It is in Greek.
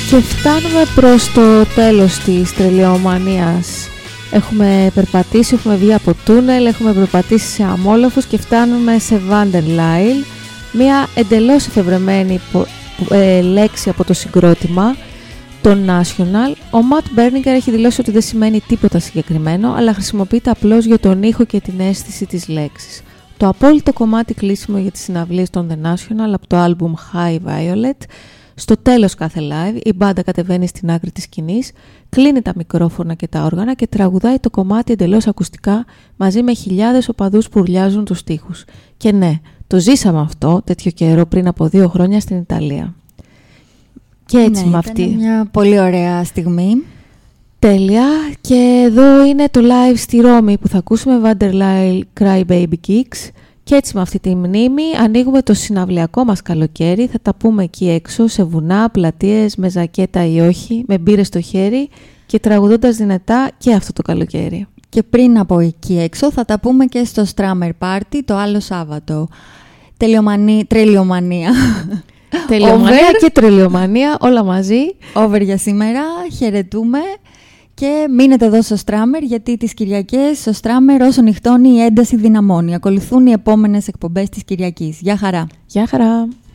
Και φτάνουμε προς το τέλος της τρελιομανίας. Έχουμε περπατήσει, έχουμε βγει από τούνελ, έχουμε περπατήσει σε αμόλοφους και φτάνουμε σε Vanderlyle, μια εντελώς εφευρεμένη λέξη από το συγκρότημα, το National. Ο Matt Berninger έχει δηλώσει ότι δεν σημαίνει τίποτα συγκεκριμένο, αλλά χρησιμοποιείται απλώς για τον ήχο και την αίσθηση της λέξης. Το απόλυτο κομμάτι κλείσιμο για τις συναυλίες των The National από το άλμπουμ High Violet. Στο τέλος κάθε live η μπάντα κατεβαίνει στην άκρη της σκηνής, κλείνει τα μικρόφωνα και τα όργανα και τραγουδάει το κομμάτι εντελώς ακουστικά μαζί με χιλιάδες οπαδούς που ουρλιάζουν τους στίχους. Και ναι, το ζήσαμε αυτό τέτοιο καιρό πριν από 2 χρόνια στην Ιταλία. Και έτσι ναι, με αυτή. Ήταν μια πολύ ωραία στιγμή. Τέλεια. Και εδώ είναι το live στη Ρώμη που θα ακούσουμε, Vanderlyle Cry Baby Kicks. Και έτσι με αυτή τη μνήμη ανοίγουμε το συναυλιακό μας καλοκαίρι. Θα τα πούμε εκεί έξω, σε βουνά, πλατείες, με ζακέτα ή όχι, με μπύρες στο χέρι και τραγουδώντας δυνατά και αυτό το καλοκαίρι. Και πριν από εκεί έξω θα τα πούμε και στο Strammer Party το άλλο Σάββατο. Τρελιομανία. Τελειομανία και τρελιομανία, όλα μαζί. Over για σήμερα, χαιρετούμε. Και μείνετε εδώ στο Strammer, γιατί τις Κυριακές στο Strammer όσο νυχτώνει η ένταση δυναμώνει. Ακολουθούν οι επόμενες εκπομπές της Κυριακής. Γεια χαρά! Γεια χαρά!